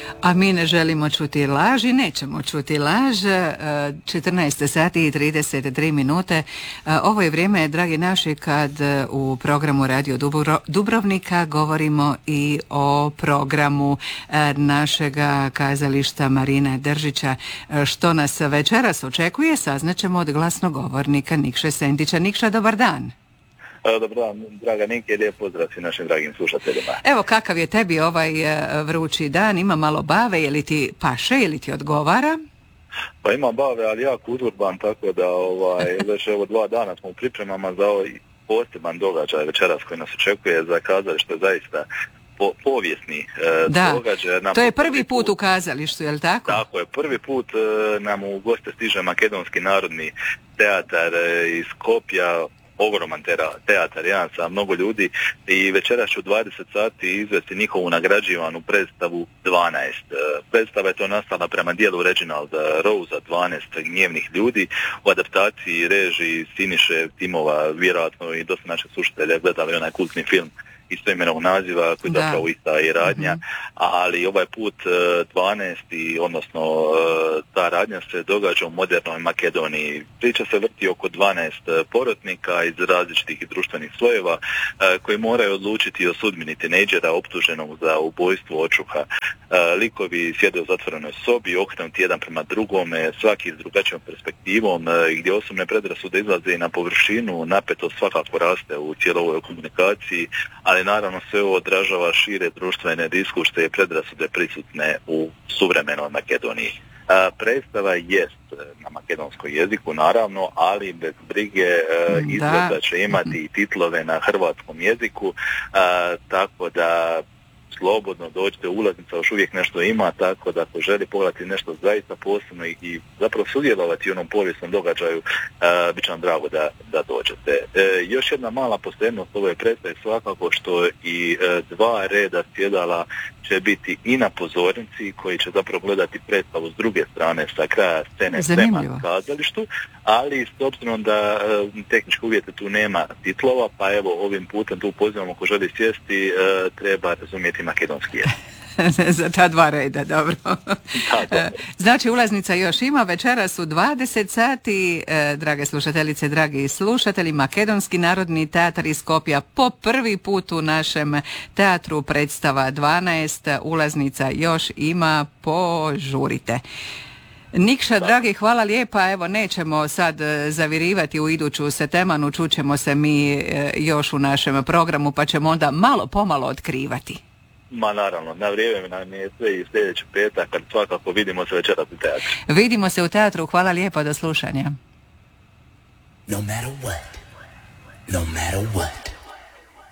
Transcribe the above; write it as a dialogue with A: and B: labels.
A: A mi ne želimo čuti laž i nećemo čuti laž. 14 sati i 33 minute. Ovo je vrijeme, dragi naši, kad u programu Radio Dubrovnika govorimo i o programu našega kazališta Marina Držića. Što nas večeras očekuje, saznaćemo od glasnogovornika Nikše Sendića. Nikša, dobar dan.
B: Dobar dan, draga Nike, lijep pozdrav svim našim dragim slušateljima.
A: Evo, kakav je tebi ovaj vrući dan? Ima malo bave, je li ti paše, je li ti odgovara?
B: Pa imam bave, ali jako uzurban, tako da već evo 2 dana smo u pripremama za ovaj poseban događaj večeras koji nas očekuje za kazalište, zaista povijesni događaj.
A: To je prvi put u kazalištu, je li tako?
B: Tako je, prvi put nam u goste stiže Makedonski narodni teatar iz Skopja, ogroman teatar, jedan sa mnogo ljudi, i večeras ću 20 sati izvesti njihovu nagrađivanu predstavu 12. Predstava je to nastala prema dijelu Reginald Rosea, 12 gnjevnih ljudi, u adaptaciji režiji Siniše Timova, vjerojatno i dosta naših slušatelja gledali onaj kultni film istoimenog naziva koji zapravo ista je radnja, ali ovaj put 12. odnosno ta radnja se događa u modernoj Makedoniji. Priča se vrti oko 12 porotnika iz različitih društvenih slojeva koji moraju odlučiti o sudbini tinejdžera optuženog za ubojstvo očuha. Likovi sjede u zatvorenoj sobi, okrenuti jedan prema drugome, svaki s drugačijom perspektivom, gdje osobne predrasude izlaze na površinu, napetost svakako raste u cijeloj ovoj komunikaciji, ali naravno sve ovo odražava šire društvene diskuse i predrasude prisutne u suvremenoj Makedoniji. Predstava jest na makedonskom jeziku, naravno, ali bez brige izgleda će imati i titlove na hrvatskom jeziku, tako da slobodno dođete, ulaznica još uvijek nešto ima, tako da ako želi pogledati nešto zaista posebno i zapravo sudjelovati u onom povijesnom događaju, bit će nam drago da dođete. Još jedna mala posebnost ove predstave svakako što i 2 reda sjedala će biti i na pozornici koji će zapravo gledati predstavu s druge strane sa kraja scene prema kazalištu, ali s obzirom da tehničke uvjete tu nema titlova, pa evo ovim putem tu pozivamo ako želi sjesti, treba razumjeti makedonski jezik.
A: Za ta 2 reda, dobro. Znači, ulaznica još ima, večeras u 20 sati, drage slušateljice, dragi slušatelji, Makedonski narodni teatar iz Skopja po prvi put u našem teatru, predstava 12, ulaznica još ima, požurite. Nikša, dragi, hvala lijepa. Evo, nećemo sad zavirivati u iduću Setemanu, čućemo se mi još u našem programu, pa ćemo onda malo pomalo otkrivati.
B: Ma naravno, na vrijeme nam je sve i sljedeći petak, kad svakako vidimo se večeras u teatru.
A: Vidimo se u teatru, hvala lijepo, do slušanja.
C: No matter what, no matter what.